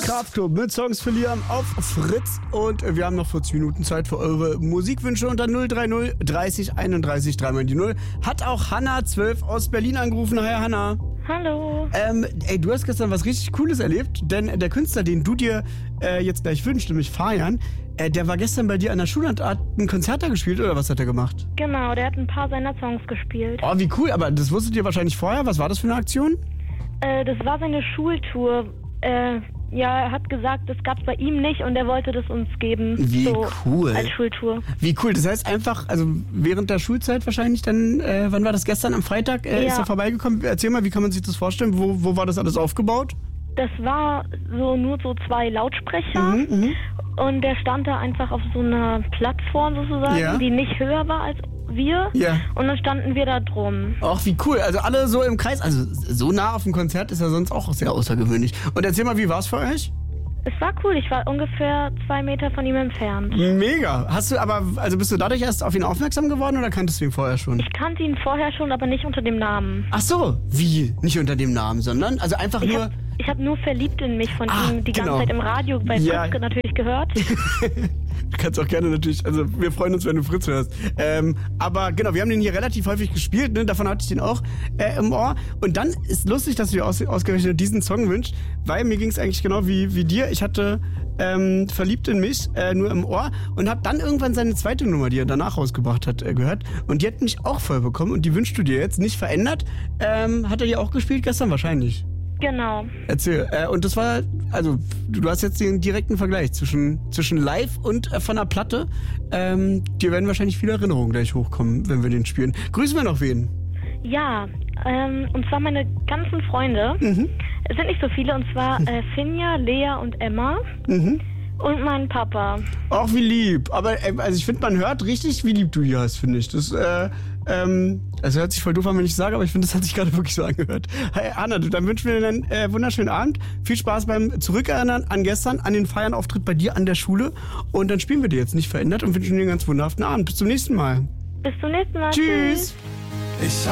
Kraftklub mit Songs verlieren auf Fritz und wir haben noch 40 Minuten Zeit für eure Musikwünsche unter 030 30 31 3 die 0. Hat auch Hanna 12 aus Berlin angerufen. Hi Hanna. Hallo. Du hast gestern was richtig Cooles erlebt, denn der Künstler, den du dir jetzt gleich wünschst, nämlich Fajan, der war gestern bei dir an der Schule und hat ein Konzert da gespielt, oder was hat er gemacht? Genau, der hat ein paar seiner Songs gespielt. Oh, wie cool, aber das wusstet ihr wahrscheinlich vorher. Was war das für eine Aktion? Das war seine Schultour. Er hat gesagt, das gab's bei ihm nicht und er wollte das uns geben. Wie so cool. Als Schultour. Wie cool, das heißt einfach, also während der Schulzeit wahrscheinlich dann, wann war das, gestern am Freitag, ist er vorbeigekommen? Erzähl mal, wie kann man sich das vorstellen? Wo war das alles aufgebaut? Das war nur so 2 Lautsprecher und der stand da einfach auf so einer Plattform sozusagen, die nicht höher war als wir. Ja. Und dann standen wir da drum. Ach, wie cool. Also alle so im Kreis. Also so nah auf dem Konzert ist ja sonst auch sehr außergewöhnlich. Und erzähl mal, wie war's für euch? Es war cool. Ich war ungefähr 2 Meter von ihm entfernt. Mega. Bist du dadurch erst auf ihn aufmerksam geworden oder kanntest du ihn vorher schon? Ich kannte ihn vorher schon, aber nicht unter dem Namen. Ach so. Wie? Nicht unter dem Namen, sondern? Also einfach nur... Ich hab nur Verliebt in mich von ihm die ganze Zeit im Radio bei Fritz natürlich gehört. Du kannst auch gerne natürlich, also wir freuen uns, wenn du Fritz hörst. Aber genau, wir haben den hier relativ häufig gespielt, ne? Davon hatte ich den auch im Ohr. Und dann ist lustig, dass du dir ausgerechnet diesen Song wünschst, weil mir ging es eigentlich genau wie dir. Ich hatte Verliebt in mich nur im Ohr und habe dann irgendwann seine zweite Nummer, die er danach rausgebracht hat, gehört. Und die hat mich auch voll bekommen und die wünschst du dir jetzt, nicht verändert. Hat er die auch gespielt gestern wahrscheinlich? Genau. Erzähl. Und das war, also du hast jetzt den direkten Vergleich zwischen live und von der Platte. Dir werden wahrscheinlich viele Erinnerungen gleich hochkommen, wenn wir den spielen. Grüßen wir noch wen? Ja, und zwar meine ganzen Freunde. Es sind nicht so viele, und zwar Finja, Lea und Emma. Und mein Papa. Ach, wie lieb. Aber also ich finde, man hört richtig, wie lieb du hier hast, finde ich. Das also hört sich voll doof an, wenn ich sage, aber ich finde, das hat sich gerade wirklich so angehört. Hey, Anna, dann wünschen wir dir einen wunderschönen Abend. Viel Spaß beim Zurückerinnern an gestern, an den Feierauftritt bei dir an der Schule. Und dann spielen wir dir jetzt nicht verändert und wünschen dir einen ganz wunderhaften Abend. Bis zum nächsten Mal. Bis zum nächsten Mal. Tschüss.